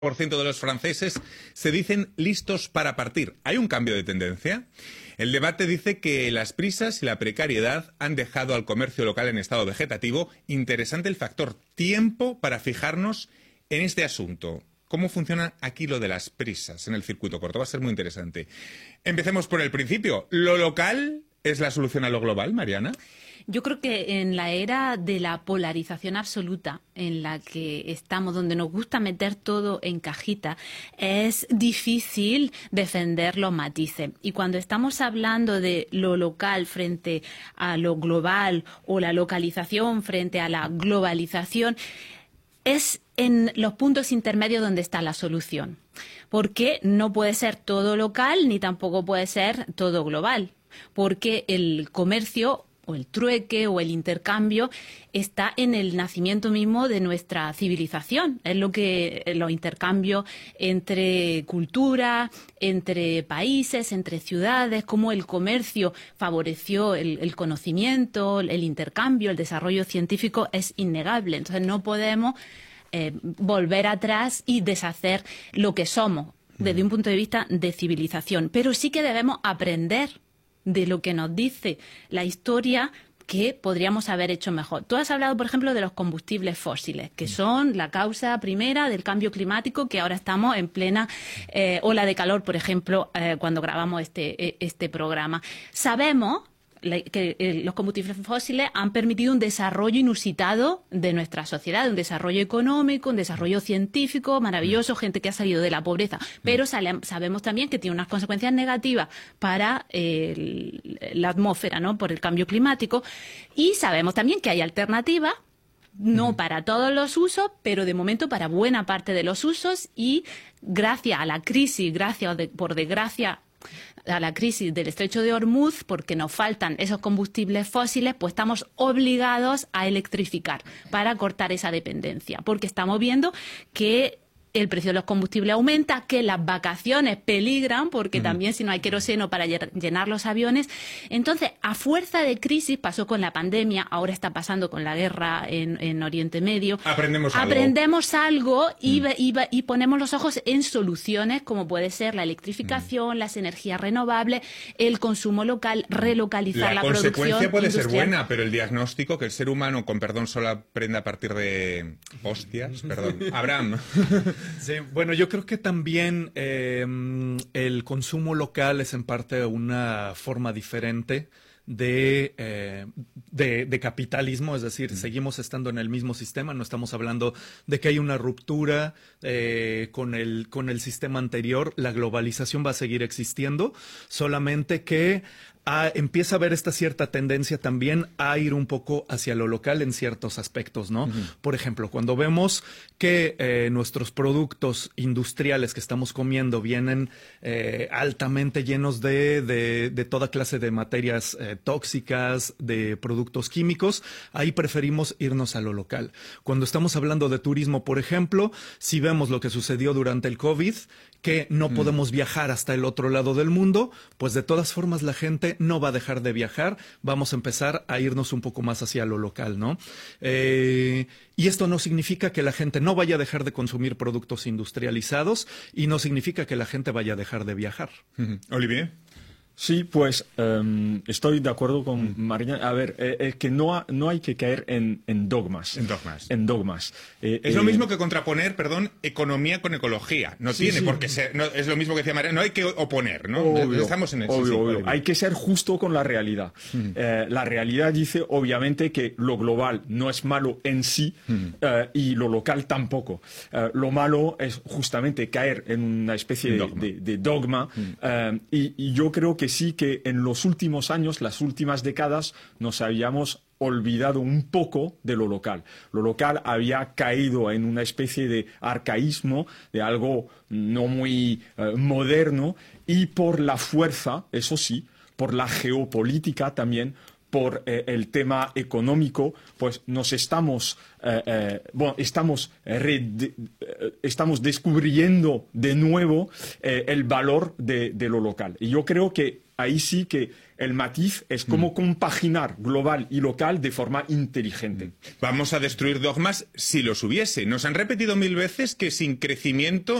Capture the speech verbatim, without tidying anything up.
por ciento de los franceses se dicen listos para partir. ¿Hay un cambio de tendencia? El debate dice que las prisas y la precariedad han dejado al comercio local en estado vegetativo. Interesante el factor tiempo para fijarnos en este asunto. ¿Cómo funciona aquí lo de las prisas en el circuito corto? Va a ser muy interesante. Empecemos por el principio. ¿Lo local es la solución a lo global, Mariana? Yo creo que en la era de la polarización absoluta en la que estamos, donde nos gusta meter todo en cajita, es difícil defender los matices. Y cuando estamos hablando de lo local frente a lo global o la localización frente a la globalización, es en los puntos intermedios donde está la solución. Porque no puede ser todo local ni tampoco puede ser todo global. Porque el comercio o el trueque o el intercambio está en el nacimiento mismo de nuestra civilización. Es lo que los intercambios entre culturas, entre países, entre ciudades, cómo el comercio favoreció el, el conocimiento, el intercambio, el desarrollo científico, es innegable. Entonces no podemos eh, volver atrás y deshacer lo que somos desde un punto de vista de civilización. Pero sí que debemos aprender de lo que nos dice la historia que podríamos haber hecho mejor. Tú has hablado, por ejemplo, de los combustibles fósiles, que son la causa primera del cambio climático, que ahora estamos en plena eh, ola de calor, por ejemplo, eh, cuando grabamos este, este programa. Sabemos que los combustibles fósiles han permitido un desarrollo inusitado de nuestra sociedad, un desarrollo económico, un desarrollo científico maravilloso, gente que ha salido de la pobreza, pero sabemos también que tiene unas consecuencias negativas para eh, la atmósfera, ¿no?, por el cambio climático, y sabemos también que hay alternativas, no para todos los usos, pero de momento para buena parte de los usos, y gracias a la crisis, gracias de, por desgracia, a la crisis del estrecho de Hormuz, porque nos faltan esos combustibles fósiles, pues estamos obligados a electrificar para cortar esa dependencia, porque estamos viendo que el precio de los combustibles aumenta, que las vacaciones peligran, porque uh-huh. también si no hay queroseno para llenar los aviones. Entonces, a fuerza de crisis, pasó con la pandemia, ahora está pasando con la guerra en, en Oriente Medio. Aprendemos algo. Aprendemos algo y, uh-huh. y, y ponemos los ojos en soluciones, como puede ser la electrificación, uh-huh. las energías renovables, el consumo local, relocalizar la, la producción. La consecuencia puede industrial. ser buena, pero el diagnóstico, que el ser humano, con perdón, solo aprende a partir de hostias, perdón. Abraham. Sí, bueno, yo creo que también eh, el consumo local es en parte una forma diferente de, eh, de, de capitalismo, es decir, mm. seguimos estando en el mismo sistema, no estamos hablando de que hay una ruptura eh, con el, con el sistema anterior, la globalización va a seguir existiendo, solamente que Ah, empieza a haber esta cierta tendencia también a ir un poco hacia lo local en ciertos aspectos, ¿no? Uh-huh. Por ejemplo, cuando vemos que eh, nuestros productos industriales que estamos comiendo vienen eh, altamente llenos de, de, de toda clase de materias eh, tóxicas, de productos químicos, ahí preferimos irnos a lo local. Cuando estamos hablando de turismo, por ejemplo, si vemos lo que sucedió durante el COVID, que no uh-huh. podemos viajar hasta el otro lado del mundo, pues de todas formas la gente no va a dejar de viajar, vamos a empezar a irnos un poco más hacia lo local, ¿no? Eh, y esto no significa que la gente no vaya a dejar de consumir productos industrializados y no significa que la gente vaya a dejar de viajar. Uh-huh. Olivier. Sí, pues um, estoy de acuerdo con mm. Mariana. A ver, es eh, que no, ha, no hay que caer en, en dogmas. En dogmas. En dogmas. Eh, es eh, lo mismo que contraponer, perdón, economía con ecología. No sí, tiene sí. por qué ser. No, es lo mismo que decía Mariana. No hay que oponer, ¿no? Obvio, Estamos en eso. Obvio, sí, obvio. obvio. Hay que ser justo con la realidad. Mm. Eh, la realidad dice, obviamente, que lo global no es malo en sí mm. eh, y lo local tampoco. Eh, lo malo es justamente caer en una especie de dogma, de, de dogma mm. eh, y, y yo creo que sí que en los últimos años, las últimas décadas, nos habíamos olvidado un poco de lo local. Lo local había caído en una especie de arcaísmo, de algo no muy eh, moderno, y por la fuerza, eso sí, por la geopolítica también, por eh, el tema económico, pues nos estamos, eh, eh, bueno, estamos, red, eh, estamos descubriendo de nuevo eh, el valor de, de lo local. Y yo creo que ahí sí que el matiz es cómo compaginar global y local de forma inteligente. Vamos a destruir dogmas si los hubiese. Nos han repetido mil veces que sin crecimiento